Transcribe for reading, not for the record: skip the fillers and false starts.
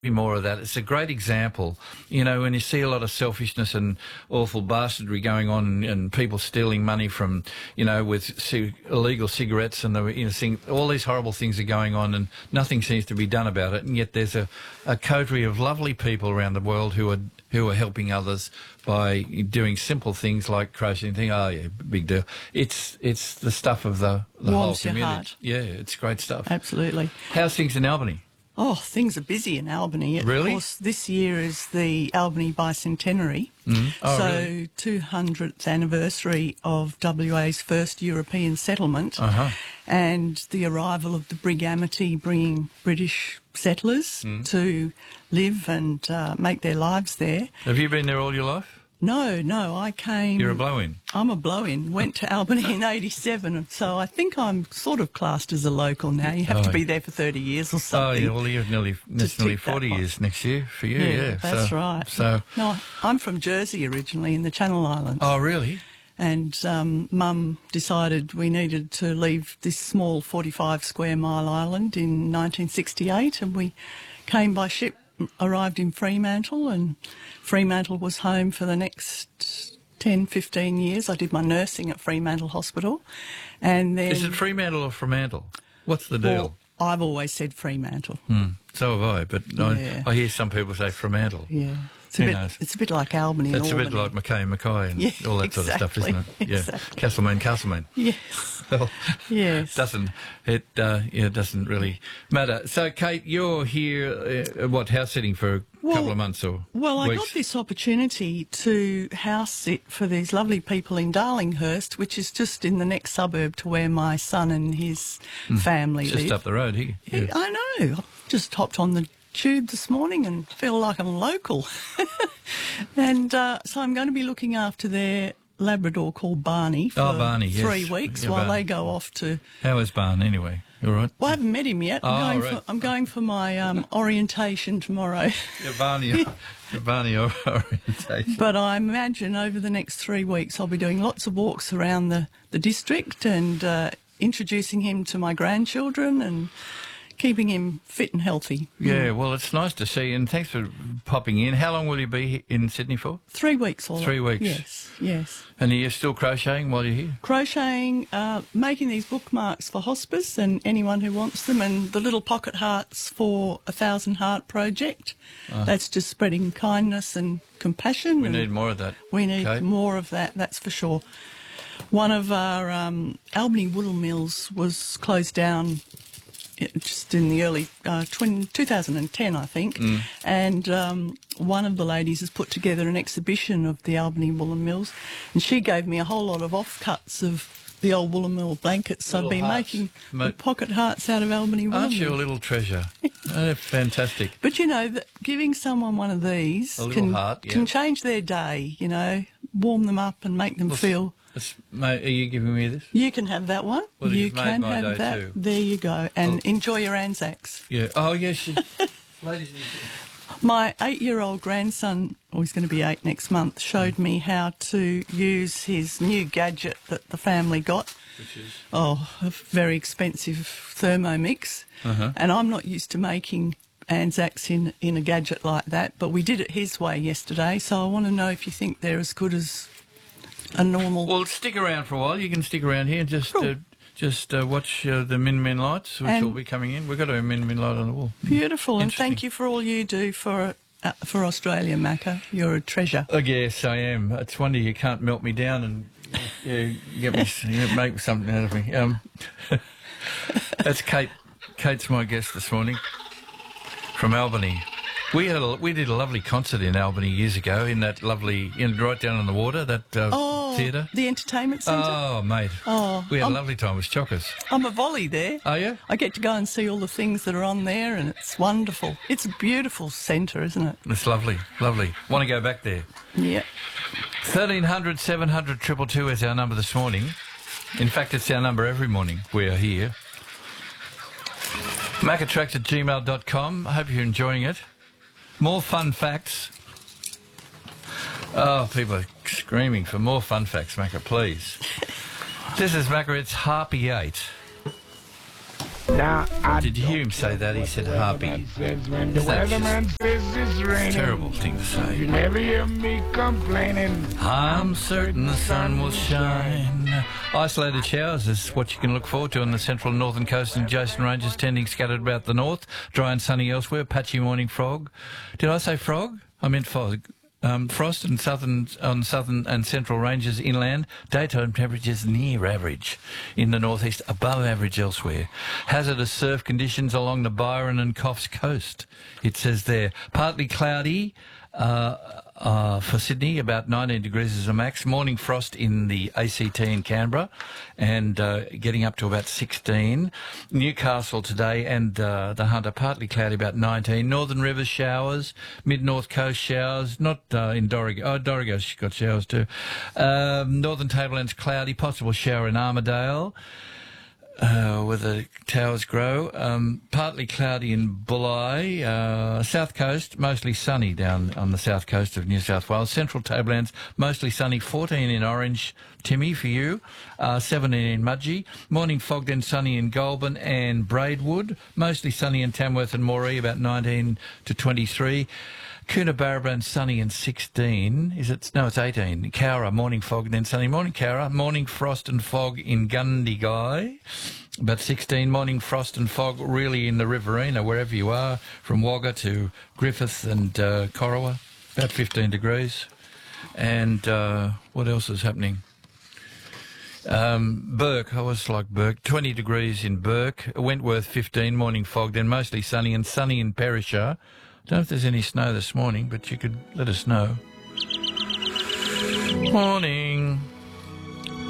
more of that. It's a great example. You know, when you see a lot of selfishness and awful bastardry going on and people stealing money from, you know, with illegal cigarettes and all these horrible things are going on and nothing seems to be done about it. And yet there's a coterie of lovely people around the world who are helping others by doing simple things like crocheting. Oh yeah, big deal. It's the stuff of the whole community. Your heart. Yeah, it's great stuff. Absolutely. How's things in Albany? Oh, things are busy in Albany. Really? Of course, this year is the Albany Bicentenary. Oh, so, really? 200th anniversary of WA's first European settlement and the arrival of the Brig Amity bringing British settlers to live and make their lives there. Have you been there all your life? No, I came... You're a blow-in? I'm a blow-in. Went to Albany in 87, so I think I'm sort of classed as a local now. You have to be there for 30 years or something. Oh, yeah, well, you're nearly 40 years next year for you, yeah. That's right. So, no, I'm from Jersey originally, in the Channel Islands. Oh, really? And Mum decided we needed to leave this small 45-square-mile island in 1968, and we came by ship, arrived in Fremantle, and Fremantle was home for the next 10, 15 years. I did my nursing at Fremantle Hospital. And then... Is it Fremantle or Fremantle? What's the deal? Well, I've always said Fremantle. So have I, but I hear some people say Fremantle. Yeah. It's a bit like Albany. It's a bit like Mackay and Mackay and all that sort of stuff, isn't it? Yeah. Exactly. Castlemaine. Yes. Well, yes. It doesn't really matter. So, Kate, you're here, house sitting for a couple of months or Well, I weeks? got this opportunity to house sit for these lovely people in Darlinghurst, which is just in the next suburb to where my son and his family live. Just up the road here. Yeah. I know. I've just hopped on the tube this morning and feel like I'm local. And so I'm going to be looking after their Labrador called Barney for 3 weeks while they go off to... How is Barn anyway? You all right? Well, I haven't met him yet. I'm going for my orientation tomorrow. Your Barney orientation. But I imagine over the next 3 weeks I'll be doing lots of walks around the district and introducing him to my grandchildren and keeping him fit and healthy. Yeah, well, it's nice to see, and thanks for popping in. How long will you be in Sydney for? 3 weeks. 3 weeks? Yes. And are you still crocheting while you're here? Crocheting, making these bookmarks for hospice and anyone who wants them, and the little pocket hearts for 1,000 Heart Project. That's just spreading kindness and compassion. We need more of that. We need more of that, that's for sure. One of our Albany Wool Mills was closed down just in the early 2010, I think, and one of the ladies has put together an exhibition of the Albany Woolen Mills, and she gave me a whole lot of offcuts of the old Woolen Mill blankets. So I've been making pocket hearts out of Albany Woolen Aren't you a Mills. little treasure? Fantastic. But you know, giving someone one of these can change their day, you know, warm them up and make them feel... Mate, are you giving me this? You can have that one. Well, you can have that. Too. There you go. And enjoy your Anzacs. Yeah. Oh, yes. Ladies and my 8-year-old grandson, he's going to be 8 next month, showed me how to use his new gadget that the family got. Which is? Oh, a very expensive Thermomix. And I'm not used to making Anzacs in a gadget like that, but we did it his way yesterday, so I want to know if you think they're as good as a normal... Well, stick around for a while. You can stick around here and just watch the Min Min lights, which will be coming in. We've got a Min Min light on the wall. Beautiful, and thank you for all you do for Australia, Macca. You're a treasure. Oh, yes, I am. It's a wonder you can't melt me down and make something out of me. That's Kate. Kate's my guest this morning from Albany. We did a lovely concert in Albany years ago in that lovely, right down on the water, that theatre. The entertainment centre? Oh, mate. We had a lovely time. It was chockers. I'm a volley there. Oh, yeah? I get to go and see all the things that are on there, and it's wonderful. It's a beautiful centre, isn't it? It's lovely, lovely. Want to go back there? Yeah. 1300 700 222 is our number this morning. In fact, it's our number every morning. We are here. macatrax@gmail.com. I hope you're enjoying it. More fun facts. Oh, people are screaming for more fun facts, Macca, please. This is Macca, it's Harpy 8. Now, Did you hear him say that? He said harpy. When the Is that weatherman says it's It's a raining, terrible thing to you say. never hear me complaining. I'm certain the sun will shine. Isolated showers is what you can look forward to on the central and northern coast and adjacent ranges, tending scattered about the north. Dry and sunny elsewhere. Patchy morning fog. Did I say frog? I meant fog. Frost on southern and central ranges inland. Daytime temperatures near average in the northeast, above average elsewhere. Hazardous surf conditions along the Byron and Coffs coast. It says there. Partly cloudy for Sydney, about 19 degrees is a max. Morning frost in the ACT in Canberra and getting up to about 16. Newcastle today and the Hunter, partly cloudy, about 19. Northern Rivers showers, mid-north coast showers, not in Dorrigo. Oh, Dorrigo's got showers too. Northern Tablelands cloudy, possible shower in Armidale. Where the towers grow. Partly cloudy in Bulli. South coast, mostly sunny down on the south coast of New South Wales. Central Tablelands, mostly sunny. 14 in Orange, Timmy, for you. 17 in Mudgee. Morning fog, then sunny in Goulburn and Braidwood. Mostly sunny in Tamworth and Moree, about 19 to 23. Coonabarabran sunny and 16. No, it's 18. Cowra, morning fog, then sunny. Morning Cowra. Morning frost and fog in Gundagai. About 16. Morning frost and fog really in the Riverina, wherever you are, from Wagga to Griffith and Corowa. About 15 degrees. And what else is happening? Burke, I always like Burke. 20 degrees in Burke. Wentworth, 15. Morning fog, then mostly sunny and sunny in Perisher. Don't know if there's any snow this morning, but you could let us know. Morning.